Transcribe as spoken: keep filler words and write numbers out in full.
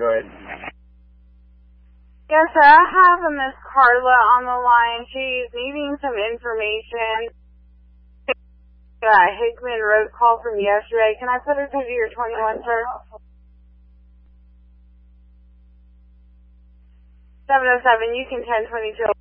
Go ahead. Yes, sir. I have a Miss Carla on the line. She's needing some information. Got a Hickman Road call from yesterday. Can I put her through to your twenty-one, sir? seven oh seven, you can ten twenty-two.